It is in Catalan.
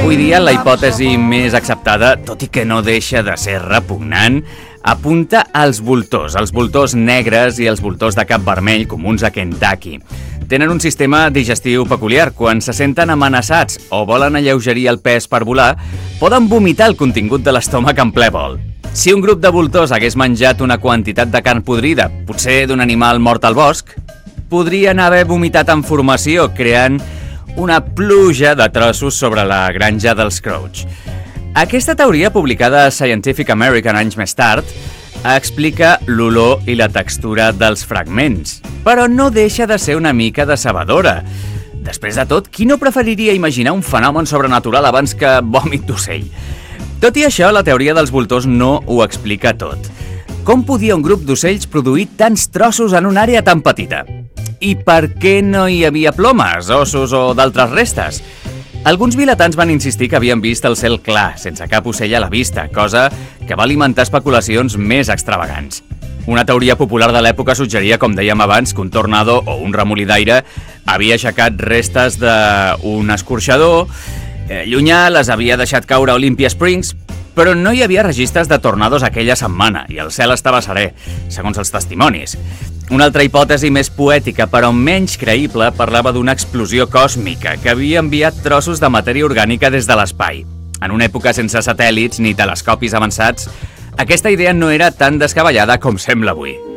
Avui dia la hipòtesi més acceptada, tot i que no deixa de ser repugnant, apunta als voltors negres i els voltors de cap vermell comuns a Kentucky. Tenen un sistema digestiu peculiar. Quan se senten amenaçats o volen alleugerir el pes per volar, poden vomitar el contingut de l'estómac en ple vol. Si un grup de voltors hagués menjat una quantitat de carn podrida, potser d'un animal mort al bosc, podrien haver vomitat en formació, creant una pluja de trossos sobre la granja dels Crouch. Aquesta teoria, publicada a Scientific American anys més tard, explica l'olor i la textura dels fragments, però no deixa de ser una mica decebedora. Després de tot, qui no preferiria imaginar un fenomen sobrenatural abans que vòmit d'ocell? Tot i això, la teoria dels voltors no ho explica tot. Com podia un grup d'ocells produir tants trossos en una àrea tan petita? I per què no hi havia plomes, ossos o d'altres restes? Alguns vilatans van insistir que havien vist el cel clar, sense cap ocell a la vista, cosa que va alimentar especulacions més extravagants. Una teoria popular de l'època suggeria, com dèiem abans, que un tornado o un remolí d'aire havia aixecat restes d'un escorxador, llunyà les havia deixat caure a Olympia Springs, però no hi havia registres de tornados aquella setmana i el cel estava serè, segons els testimonis. Una altra hipòtesi més poètica, però menys creïble, parlava d'una explosió còsmica que havia enviat trossos de matèria orgànica des de l'espai. En una època sense satèl·lits ni telescopis avançats, aquesta idea no era tan descabellada com sembla avui.